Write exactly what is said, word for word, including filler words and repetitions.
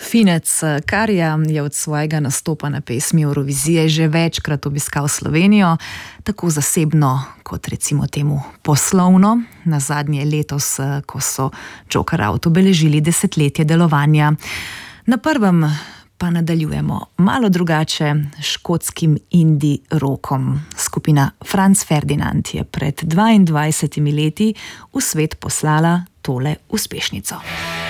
Finec Karija je od svojega nastopa na pesmi Eurovizije že večkrat obiskal Slovenijo, tako zasebno kot recimo temu poslovno. Nazadnje letos, ko so Joker Out obeležili desetletje delovanja. Na prvem pa nadaljujemo malo drugače, škotskim indie rockom. Skupina Franz Ferdinand je pred dvaindvajsetimi leti v svet poslala tole uspešnico.